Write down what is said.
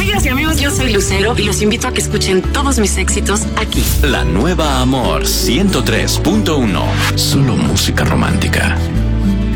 Amigas y amigos, yo soy Lucero y los invito a que escuchen todos mis éxitos aquí. La nueva Amor 103.1. Solo música romántica.